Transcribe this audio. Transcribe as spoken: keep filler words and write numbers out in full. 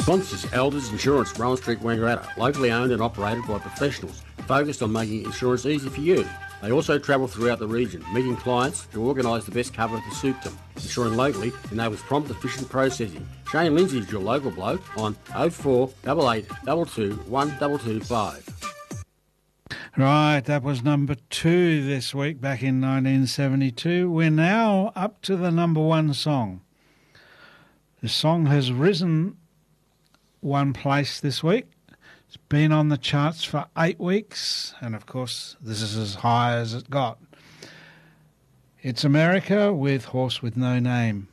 Sponsors Elders Insurance, Rowan Street, Wangaratta, locally owned and operated by professionals focused on making insurance easy for you. They also travel throughout the region, meeting clients to organise the best cover to suit them. Insuring locally enables prompt, efficient processing. Shane Lindsay is your local bloke on oh four eight eight two two one two two five. Right, that was number two this week, back in nineteen seventy-two. We're now up to the number one song. The song has risen one place this week. It's been on the charts for eight weeks, and of course, this is as high as it got. It's America with Horse with No Name.